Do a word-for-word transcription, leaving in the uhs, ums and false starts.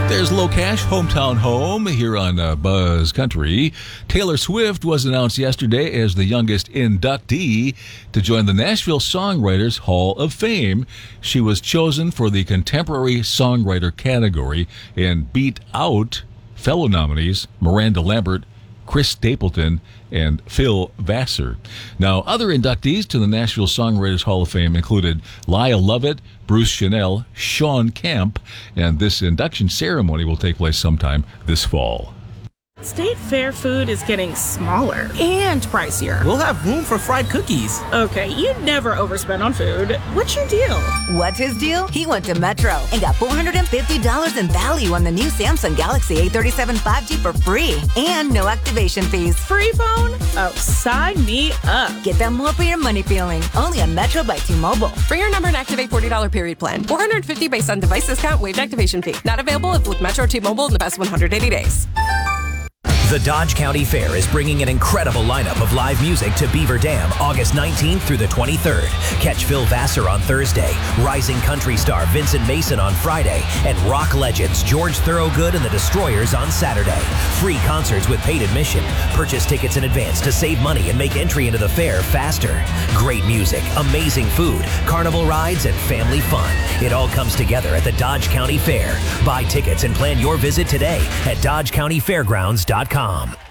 There's Low Cash, Hometown Home, here on uh, Buzz Country. Taylor Swift was announced yesterday as the youngest inductee to join the Nashville Songwriters Hall of Fame. She was chosen for the Contemporary Songwriter category and beat out fellow nominees Miranda Lambert, Chris Stapleton, and Phil Vassar. Now, other inductees to the Nashville Songwriters Hall of Fame included Lyle Lovett, Bruce Chanel, Sean Kemp, and this induction ceremony will take place sometime this fall. State Fair food is getting smaller and pricier. We'll have room for fried cookies. Okay, you never overspend on food. What's your deal? What's his deal? He went to Metro and got four hundred fifty dollars in value on the new Samsung Galaxy A thirty-seven five G for free and no activation fees. Free phone? Oh, sign me up. Get that more for your money feeling. Only on Metro by T-Mobile. For your number and activate forty dollars period plan. four hundred fifty dollars based on device discount, waived activation fee. Not available if with Metro T-Mobile in the past one hundred eighty days. The Dodge County Fair is bringing an incredible lineup of live music to Beaver Dam August nineteenth through the twenty-third. Catch Phil Vassar on Thursday, rising country star Vincent Mason on Friday, and rock legends George Thorogood and the Destroyers on Saturday. Free concerts with paid admission. Purchase tickets in advance to save money and make entry into the fair faster. Great music, amazing food, carnival rides, and family fun. It all comes together at the Dodge County Fair. Buy tickets and plan your visit today at dodge county fairgrounds dot com.